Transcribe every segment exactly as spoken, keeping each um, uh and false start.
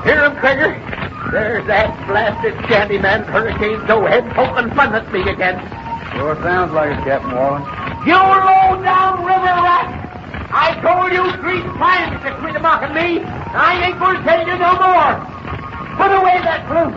Hear him, Krieger? There's that blasted shanty man, Hurricane Towhead, poking fun at me again. Sure sounds like it, Captain Wallen. You low-down river rat! I told you three times to quit mocking me. I ain't going to tell you no more. Put away that flute.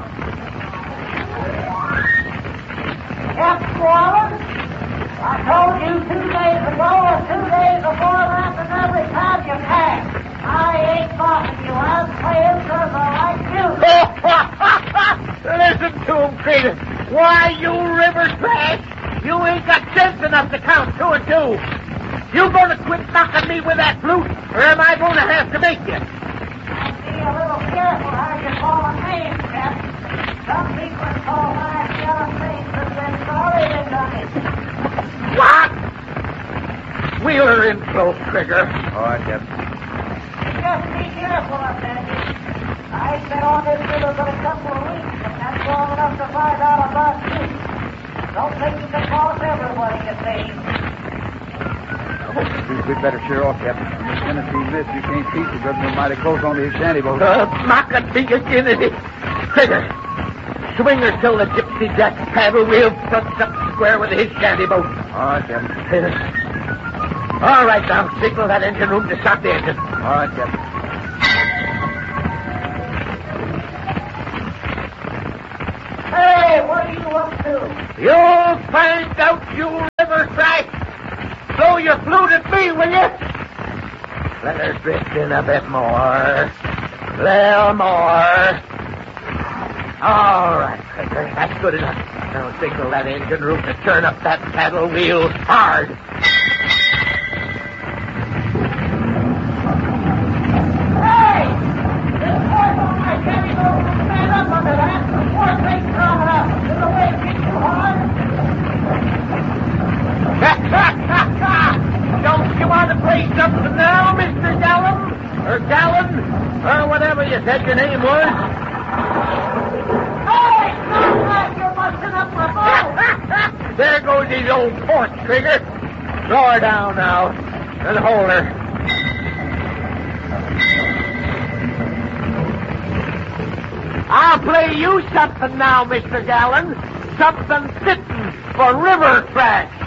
Captain Wallen, I told you two days ago or two days before that that every time you pass, I ain't mocking you. I'm playing because I like you. Listen to him, Krieger. Why, you river trash, you ain't got sense enough to count two and two. You going to quit knocking me with that flute, or am I going to have to make you? Be a little careful how you call a name, Captain. Some people call my young things and then sorry they done it. What? Wheeler in close, Krieger. All right, Captain. Just be careful up there. I've been on this river for a couple of weeks, and that's long enough to find out about you. Don't think you can cross everybody you see. We'd better sheer off, Captain. In this Tennessee mist, you can't see so good and mighty close on the shanty boat. Uh, mocking me again, is it? Krieger, swing her till the gypsy jack paddle wheel fronts up square with his shanty boat. All right, Captain. All right, now, signal that engine room to stop the engine. All right, Captain. Hey, what are you up to? You'll find out, you river trash. Blow your flute at me, will you? Let her drift in a bit more. Little more. All right, Krieger, that's good enough. Now signal that engine room to turn up that paddle wheel hard. Hey! This horse on my shanty boat will stand up under that. The horse ain't strong enough. Is the way it gets too hard? Don't you want to play something now, Mister Gallum? Or Gallon? Or whatever you said your name was? Hey! Stop that! You're busting up my boat! There goes his old port, Krieger. Throw her down now. And hold her. I'll play you something now, Mister Gallon. Something fitting for river trash.